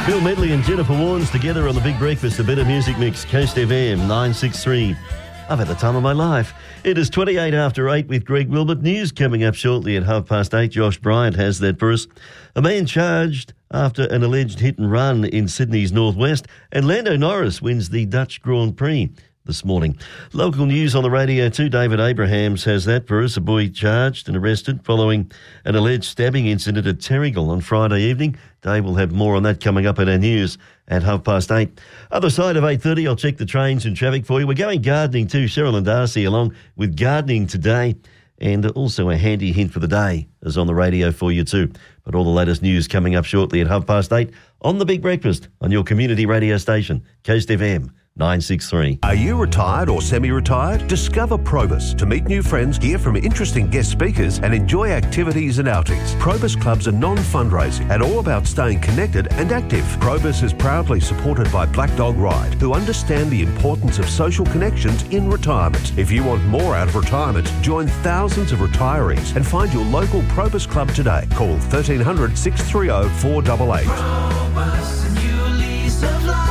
Bill Medley and Jennifer Warnes together on The Big Breakfast, a better music mix, Coast FM 963. I've had the time of my life. It is 28 after 8 with Greg Wilbert. News coming up shortly at 8:30. Josh Bryant has that for us. A man charged after an alleged hit and run in Sydney's northwest, and Lando Norris wins the Dutch Grand Prix this morning. Local news on the radio too. David Abrahams has that for us. A boy charged and arrested following an alleged stabbing incident at Terrigal on Friday evening. Dave will have more on that coming up in our news at 8:30. Other side of 8:30, I'll check the trains and traffic for you. We're going gardening too. Cheryl and Darcy along with gardening today. And also a handy hint for the day is on the radio for you too. But all the latest news coming up shortly at 8:30 on The Big Breakfast on your community radio station, Coast FM 963. Are you retired or semi-retired? Discover Probus to meet new friends, hear from interesting guest speakers and enjoy activities and outings. Probus clubs are non-fundraising and all about staying connected and active. Probus is proudly supported by Black Dog Ride, who understand the importance of social connections in retirement. If you want more out of retirement, join thousands of retirees and find your local Probus club today. Call 1300 630 488. Probus, a new lease of life.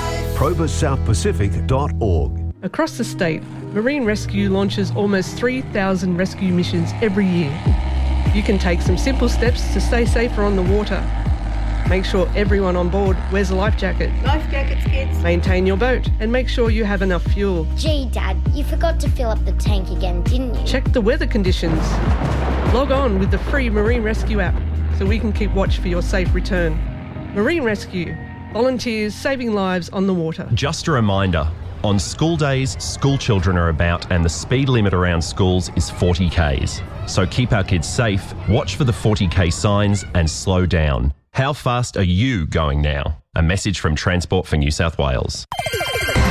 ProbusSouthPacific.org. Across the state, Marine Rescue launches almost 3,000 rescue missions every year. You can take some simple steps to stay safer on the water. Make sure everyone on board wears a life jacket. Life jackets, kids. Maintain your boat and make sure you have enough fuel. Gee, Dad, you forgot to fill up the tank again, didn't you? Check the weather conditions. Log on with the free Marine Rescue app so we can keep watch for your safe return. Marine Rescue. Volunteers saving lives on the water. Just a reminder, on school days, school children are about and the speed limit around schools is 40 Ks. So keep our kids safe, watch for the 40 K signs and slow down. How fast are you going now? A message from Transport for New South Wales.